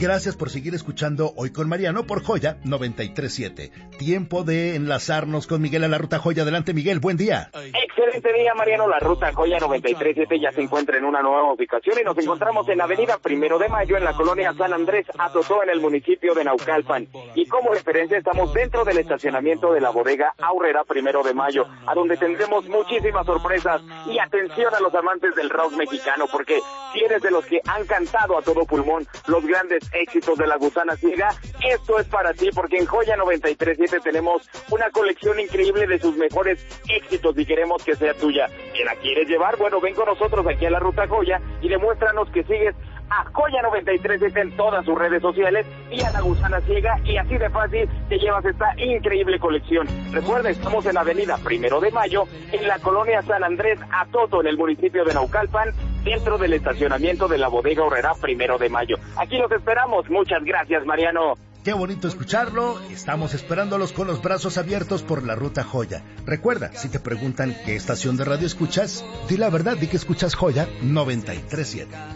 Gracias por seguir escuchando Hoy con Mariano por Joya 93.7. Tiempo de enlazarnos con Miguel a la Ruta Joya. Adelante, Miguel, buen día. Excelente día, Mariano. La Ruta Joya 93.7 ya se encuentra en una nueva ubicación y nos encontramos en Avenida 1 de Mayo, en la colonia San Andrés Atotó, en el municipio de Naucalpan. Y como referencia estamos dentro del estacionamiento de la bodega Aurrera 1 de Mayo, a donde tendremos muchísimas sorpresas. Y atención a los amantes del rock mexicano, porque si eres de los que han cantado a todo pulmón los grandes éxitos de La Gusana Ciega, esto es para ti, porque en Joya 93.7 tenemos una colección increíble de sus mejores éxitos y queremos que sea tuya. ¿Que la quieres llevar? Bueno, ven con nosotros aquí a la Ruta Joya y demuéstranos que sigues a Joya 93.7 en todas sus redes sociales y a La Gusana Ciega, y así de fácil te llevas esta increíble colección. Recuerda, estamos en Avenida 1 de Mayo, en la colonia San Andrés Atoto, en el municipio de Naucalpan, dentro del estacionamiento de la bodega Aurrera 1 de Mayo. Aquí los esperamos. Muchas gracias, Mariano. Qué bonito escucharlo. Estamos esperándolos con los brazos abiertos por la Ruta Joya. Recuerda, si te preguntan qué estación de radio escuchas, di la verdad, di que escuchas Joya 93.7.